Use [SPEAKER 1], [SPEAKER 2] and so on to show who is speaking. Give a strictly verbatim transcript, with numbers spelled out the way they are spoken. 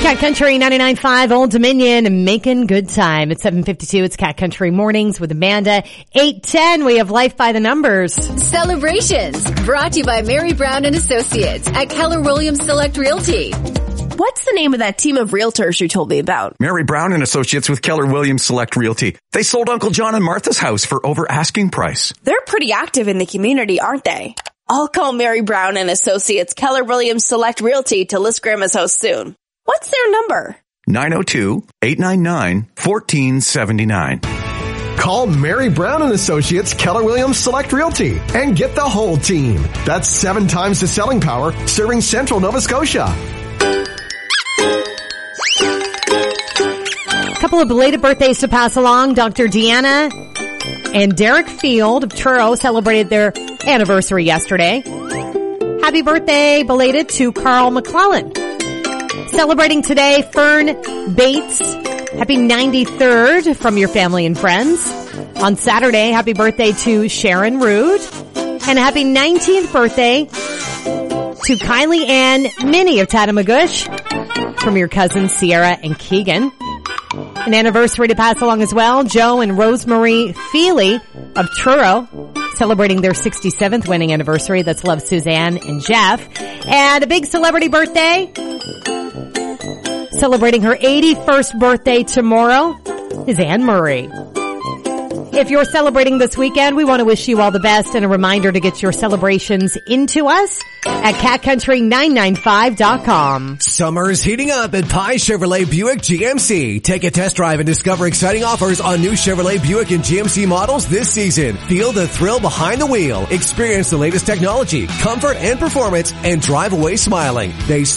[SPEAKER 1] Cat Country ninety-nine point five Old Dominion, making good time. It's seven fifty-two. It's Cat Country Mornings with Amanda. eight ten, we have Life by the Numbers.
[SPEAKER 2] Celebrations, brought to you by Mary Brown and Associates at Keller Williams Select Realty.
[SPEAKER 3] What's the name of that team of realtors you told me about?
[SPEAKER 4] Mary Brown and Associates with Keller Williams Select Realty. They sold Uncle John and Martha's house for over asking price.
[SPEAKER 3] They're pretty active in the community, aren't they? I'll call Mary Brown and Associates Keller Williams Select Realty to list Grandma's house soon. What's their number?
[SPEAKER 4] nine oh two, eight nine nine, one four seven nine.
[SPEAKER 5] Call Mary Brown and Associates Keller Williams Select Realty and get the whole team. That's seven times the selling power, serving Central Nova Scotia.
[SPEAKER 1] A couple of belated birthdays to pass along. Doctor Deanna and Derek Field of Truro celebrated their anniversary yesterday. Happy birthday belated to Carl McClellan. Celebrating today, Fern Bates. Happy ninety-third from your family and friends. On Saturday, happy birthday to Sharon Rood. And happy nineteenth birthday to Kylie Ann Minnie of Tatamagouche from your cousins Sierra and Keegan. An anniversary to pass along as well, Joe and Rosemary Feely of Truro, celebrating their sixty-seventh wedding anniversary. That's Love Suzanne and Jeff. And a big celebrity birthday, celebrating her eighty-first birthday tomorrow, is Anne Murray. If you're celebrating this weekend, we want to wish you all the best, and a reminder to get your celebrations into us at cat country nine nine five dot com.
[SPEAKER 6] Summer's heating up at Pye Chevrolet Buick G M C. Take a test drive and discover exciting offers on new Chevrolet Buick and G M C models this season. Feel the thrill behind the wheel. Experience the latest technology, comfort, and performance, and drive away smiling. They